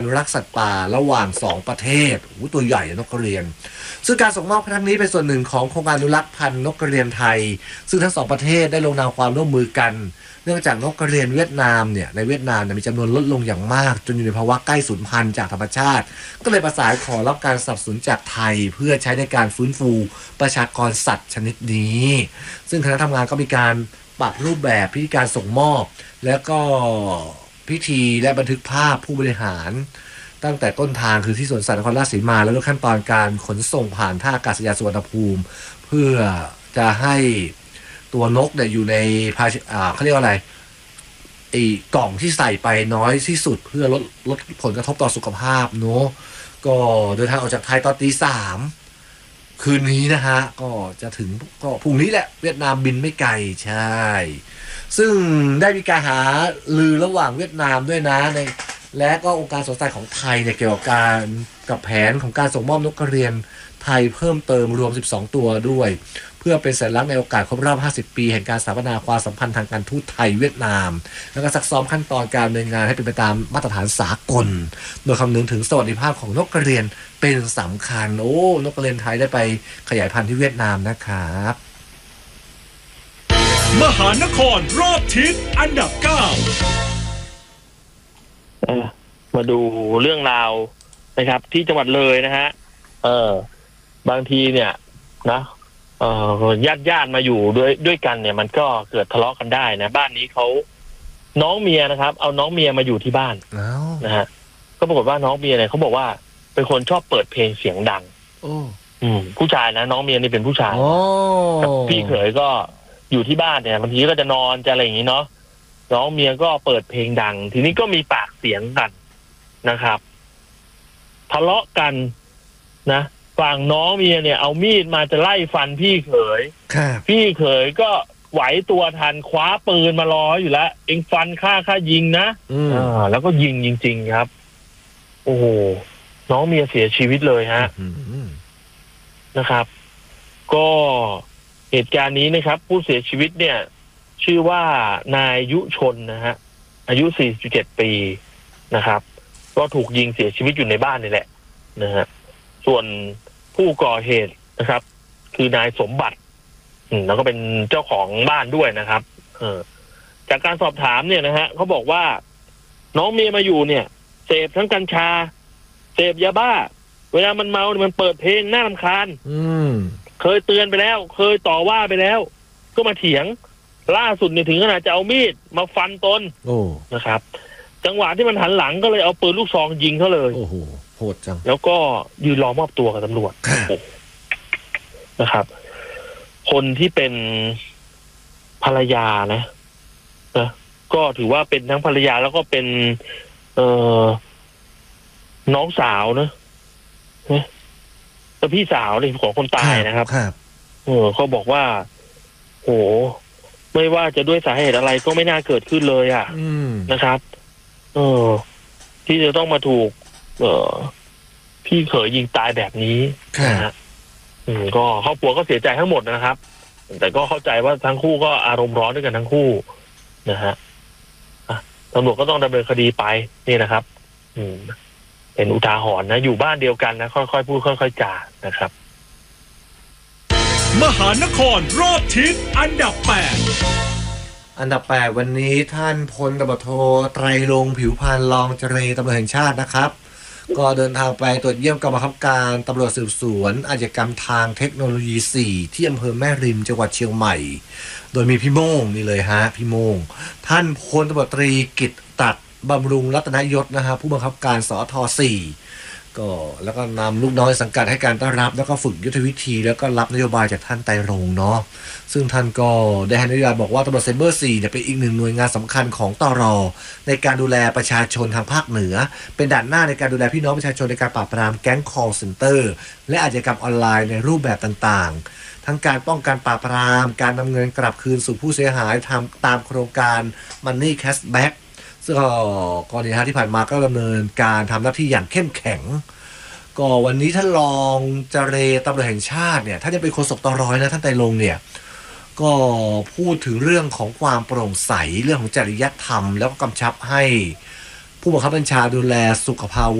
รักษ์สัตว์ป่าระหว่าง2ประเทศตัวใหญ่นกกระเรียนซึ่งการส่งมอบครั้งนี้เป็นส่วนหนึ่งของโครงการอนุรักษ์พันธุ์นกกระเรียนไทยซึ่งทั้ง2ประเทศได้ลงนามความร่วมมือกันเนื่องจากนกกระเรียนเวียดนามเนี่ยในเวียดนามมีจำนวนลดลงอย่างมากจนอยู่ในภาวะใกล้สูญพันธุ์จากธรรมชาติก็เลยประสานขอรับการสนับสนุนจากไทยเพื่อใช้ในการฟื้นฟูประชากรสัตว์ชนิดนี้ซึ่งคณะทำงานก็มีการปรับรูปแบบพิธีการส่งมอบแล้วก็พิธีและบันทึกภาพผู้บริหารตั้งแต่ต้นทางคือที่สวนสัตว์นครราชสีมาแล้วก็ขั้นตอนการขนส่งผ่านท่าอากาศยานสุวรรณภูมิเพื่อจะให้ตัวนกเนี่ยอยู่ในเขาเรียกว่าอะไรกล่องที่ใส่ไปน้อยที่สุดเพื่อลดผลกระทบต่อสุขภาพเนาะก็เดินทางออกจากไทยตอนตี 3คืนนี้นะฮะก็จะถึงก็พรุ่งนี้แหละเวียดนามบินไม่ไกลใช่ซึ่งได้มีการหาลือระหว่างเวียดนามด้วยนะและก็องค์การสวนสัตว์ของไทยเนี่ยเกี่ยวกับแผนของการส่งมอบนกกระเรียนไทยเพิ่มเติมรวม12ตัวด้วยเพื่อเป็นสัญลักษณ์ในโอกาสครบรอบ50 ปีแห่งการสถาปนาความสัมพันธ์ทางการทูตไทยเวียดนามแล้วก็ซักซ้อมขั้นตอนการดำเนินงานให้เป็นไปตามมาตรฐานสากลโดยคำนึงถึงสวัสดิภาพของนกกระเรียนเป็นสำคัญนกกระเรียนไทยได้ไปขยายพันธุ์ที่เวียดนามนะครับมหานครรอบทิศอันดับ 9 มาดูเรื่องราวนะครับที่จังหวัดเลยนะฮะบางทีเนี่ยนะญาติมาอยู่ด้วยกันเนี่ยมันก็เกิดทะเลาะกันได้นะบ้านนี้เขาน้องเมียนะครับเอาน้องเมียมาอยู่ที่บ้านนะฮะก็ปรากฏว่าน้องเมียเนี่ยเขาบอกว่าเป็นคนชอบเปิดเพลงเสียงดังผู้ชายนะน้องเมียนี่เป็นผู้ชายพี่เขยก็อยู่ที่บ้านเนี่ยบางทีก็จะนอนจะอะไรอย่างนี้เนาะน้องเมียก็เปิดเพลงดังทีนี้ก็มีปากเสียงกันนะครับทะเลาะกันนะฝั่งน้องเมียเนี่ยเอามีดมาจะไล่ฟันพี่เขยพี่เขยก็ไหวตัวทันคว้าปืนมารออยู่แล้วเอ็งฟันข้ายิงนะแล้วก็ยิงจริงๆครับโอ้โหน้องเมียเสียชีวิตเลยฮะนะครับก็เหตุการณ์นี้นะครับผู้เสียชีวิตเนี่ยชื่อว่านายยุชนนะฮะอายุ47 ปีนะครับก็ถูกยิงเสียชีวิตอยู่ในบ้านนี่แหละนะฮะส่วนผู้ก่อเหตุนะครับคือนายสมบัติแล้วก็เป็นเจ้าของบ้านด้วยนะครับจากการสอบถามเนี่ยนะฮะเขาบอกว่าน้องเมียมาอยู่เนี่ยเสพทั้งกัญชาเสพยาบ้าเวลามันเมาเนี่ยมันเปิดเพลงน่ารำคาญเคยเตือนไปแล้วเคยต่อว่าไปแล้วก็มาเถียงล่าสุดเนี่ยถึงขนาดจะเอามีดมาฟันตนนะครับจังหวะที่มันหันหลังก็เลยเอาปืนลูกซองยิงเขาเลยโอ้โหโหดจังแล้วก็ยืนรอมอบตัวกับตำรวจนะครับคนที่เป็นภรรยานะก็ถือว่าเป็นทั้งภรรยาแล้วก็เป็นน้องสาวนะแต่พี่สาวนี่ของคนตายนะครับเขาบอกว่าโหไม่ว่าจะด้วยสาเหตุอะไรก็ไม่น่าเกิดขึ้นเลยอ่ะนะครับที่จะต้องมาถูกพี่เขยยิงตายแบบนี้นะฮะก็ครอบครัวก็เสียใจทั้งหมดนะครับแต่ก็เข้าใจว่าทั้งคู่ก็อารมณ์ร้อนด้วยกันทั้งคู่นะฮะตำรวจก็ต้องดำเนินคดีไปนี่นะครับเป็นอุทาหรณ์นะอยู่บ้านเดียวกันนะค่อยๆพูดค่อยๆจานะครับมหานครรอบทิศอันดับ 8 วันนี้ท่านพลตำรวจโทไตรรงค์ผิวพรรณรองเจรตำรวจแห่งชาตินะครับก็เดินทางไปตรวจเยี่ยมกองบังคับการตำรวจสืบสวนอาชญากรรมทางเทคโนโลยี4ที่อำเภอแม่ริมจังหวัดเชียงใหม่โดยมีพี่โม่งนี่เลยฮะพี่โม่งท่านพลตำรวจตรีกิตตัดบำรุงรัตนยศนะฮะผู้บังคับการสท4ก็แล้วก็นำลูกน้อยสังกัดให้การต้อนรับแล้วก็ฝึกยุทธวิธีแล้วก็รับนโยบายจากท่านไตรรงค์เนาะซึ่งท่านก็ได้ให้นโยบายบอกว่าตำรวจไซเบอร์4เนี่ยเป็นอีกหนึ่งหน่วยงานสำคัญของตร.ในการดูแลประชาชนทางภาคเหนือเป็นด่านหน้าในการดูแลพี่น้องประชาชนในการปราบปรามแก๊ง call center และอาชญากรรมออนไลน์ในรูปแบบต่างๆทั้งการป้องกันปราบปรามการนำเงินกลับคืนสู่ผู้เสียหายทำตามโครงการ Money Cashback ซึ่งกรณีที่ผ่านมาก็ดำเนินการทำหน้าที่อย่างเข้มแข็งก็วันนี้ท่านรองเจรตำรวจแห่งชาติเนี่ยท่านจะเป็นโฆษกตร.นะท่านไตรรงค์เนี่ยก็พูดถึงเรื่องของความโปร่งใสเรื่องของจริยธรรมแล้วก็กำชับให้ผู้บังคับบัญชาดูแลสุขภาวะ